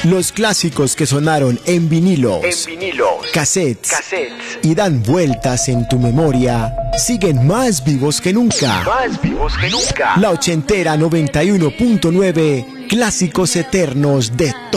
Los clásicos que sonaron en vinilos, cassettes y dan vueltas en tu memoria siguen más vivos que nunca. La ochentera 91.9, clásicos eternos de